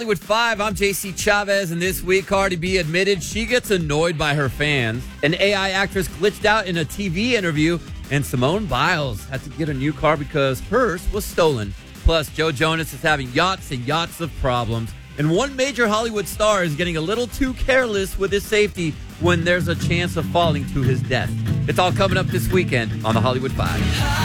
Hollywood 5, I'm JC Chavez, and this week Cardi B admitted she gets annoyed by her fans. An AI actress glitched out in a TV interview, and Simone Biles had to get a new car because hers was stolen. Plus, Joe Jonas is having yachts and yachts of problems. And one major Hollywood star is getting a little too careless with his safety when there's a chance of falling to his death. It's all coming up this weekend on the Hollywood 5.